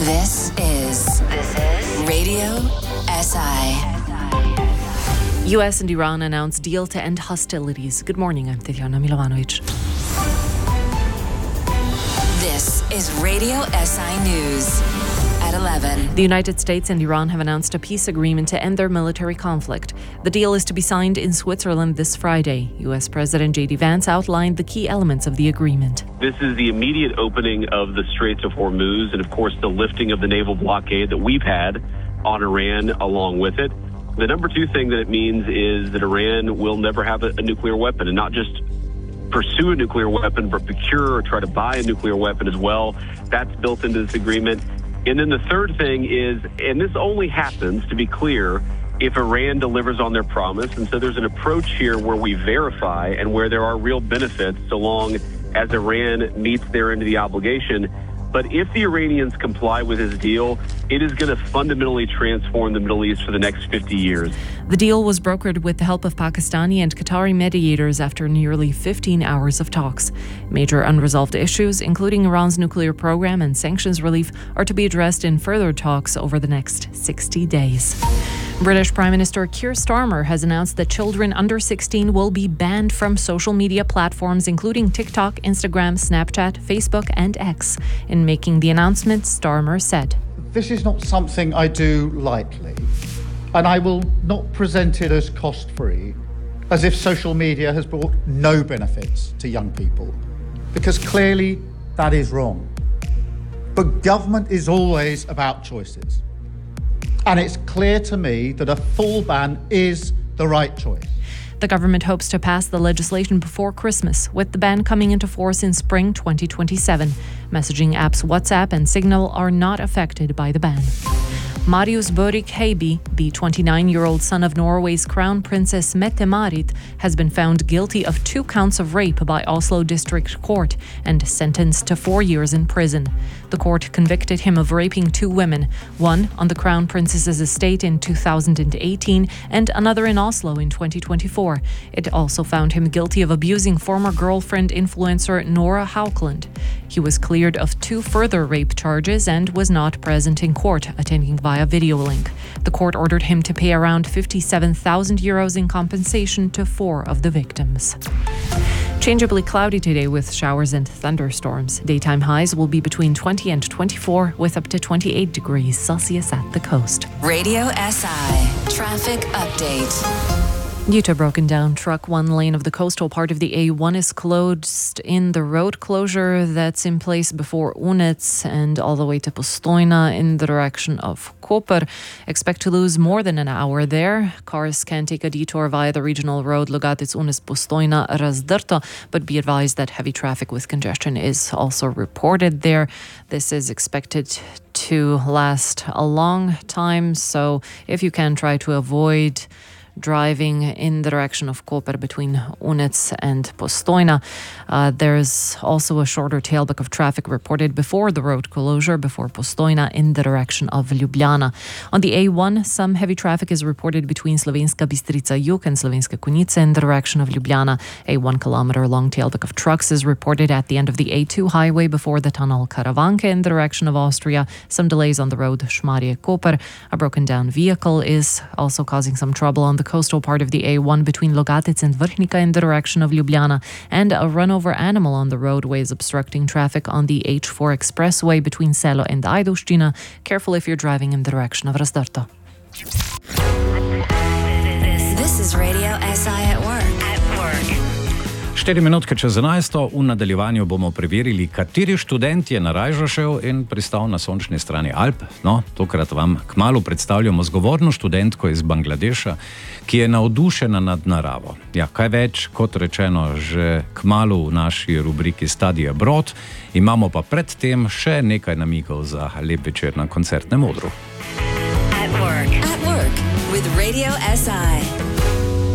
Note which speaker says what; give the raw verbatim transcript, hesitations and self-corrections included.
Speaker 1: This is this is Radio S I.
Speaker 2: U S and Iran announce deal to end hostilities. Good morning, I'm Tatiana Milovanovic.
Speaker 1: This is Radio S I News at eleven.
Speaker 2: The United States and Iran have announced a peace agreement to end their military conflict. The deal is to be signed in Switzerland this Friday. U S President J D Vance outlined the key elements of the agreement.
Speaker 3: This is the immediate opening of the Straits of Hormuz and, of course, the lifting of the naval blockade that we've had on Iran along with it. The number two thing that it means is that Iran will never have a, a nuclear weapon, and not just pursue a nuclear weapon, but procure or try to buy a nuclear weapon as well. That's built into this agreement. And then the third thing is, and this only happens, to be clear, if Iran delivers on their promise. And so there's an approach here where we verify and where there are real benefits so long as Iran meets their end of the obligation. But if the Iranians comply with this deal, it is going to fundamentally transform the Middle East for the next fifty years.
Speaker 2: The deal was brokered with the help of Pakistani and Qatari mediators after nearly fifteen hours of talks. Major unresolved issues, including Iran's nuclear program and sanctions relief, are to be addressed in further talks over the next sixty days. British Prime Minister Keir Starmer has announced that children under sixteen will be banned from social media platforms including TikTok, Instagram, Snapchat, Facebook and X. In making the announcement, Starmer said,
Speaker 4: "This is not something I do lightly, and I will not present it as cost-free, as if social media has brought no benefits to young people, because clearly that is wrong. But government is always about choices. And it's clear to me that a full ban is the right choice."
Speaker 2: The government hopes to pass the legislation before Christmas, with the ban coming into force in spring twenty twenty-seven. Messaging apps WhatsApp and Signal are not affected by the ban. Marius Børik Heiby, the twenty-nine-year-old son of Norway's Crown Princess Mette-Marit, has been found guilty of two counts of rape by Oslo District Court and sentenced to four years in prison. The court convicted him of raping two women, one on the Crown Princess's estate in two thousand eighteen and another in Oslo in twenty twenty-four. It also found him guilty of abusing former girlfriend influencer Nora Haukeland. He was cleared of two further rape charges and was not present in court, attending via video link. The court ordered him to pay around fifty-seven thousand euros in compensation to four of the victims. Changeably cloudy today with showers and thunderstorms. Daytime highs will be between twenty and twenty-four, with up to twenty-eight degrees Celsius at the coast.
Speaker 1: Radio S I Traffic Update.
Speaker 2: Due to a broken down truck, one lane of the coastal part of the A one is closed in the road closure that's in place before Unec and all the way to Postojna in the direction of Koper. Expect to lose more than an hour there. Cars can take a detour via the regional road Logatec Unec Postojna Razdrto, but be advised that heavy traffic with congestion is also reported there. This is expected to last a long time, so if you can, try to avoid driving in the direction of Koper between Unec and Postojna. Uh, there's also a shorter tailback of traffic reported before the road closure, before Postojna in the direction of Ljubljana. On the A one, some heavy traffic is reported between Slovenska Bistrica Jug and Slovenska Konjica in the direction of Ljubljana. A one kilometer long tailback of trucks is reported at the end of the A two highway before the tunnel Karavanke in the direction of Austria. Some delays on the road Šmarje-Koper. A broken down vehicle is also causing some trouble on the coastal part of the A one between Logatec and Vrhnika in the direction of Ljubljana, and a run-over animal on the roadway is obstructing traffic on the H four expressway between Selo and Ajdovština. Careful if you're driving in the direction of Razdrto.
Speaker 1: This is Radio S I at work. At work.
Speaker 5: Štiri minutke čez enajsto, v nadaljevanju bomo preverili, kateri študent je narajžo šel in pristal na sončni strani Alp. No, tokrat vam kmalu predstavljamo zgovorno študentko iz Bangladeša, ki je navdušena nad naravo. Ja, kaj več, kot rečeno, že kmalu v naši rubriki Study Abroad, imamo pa predtem še nekaj namigov za lep večer na koncertnem odru.
Speaker 1: At work. At work with Radio S I.